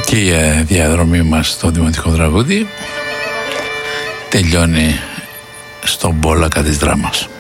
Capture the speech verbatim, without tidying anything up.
Και η διαδρομή μας στο Δημοτικό Τραγούδι τελειώνει στον Μπόλακα της Δράμας.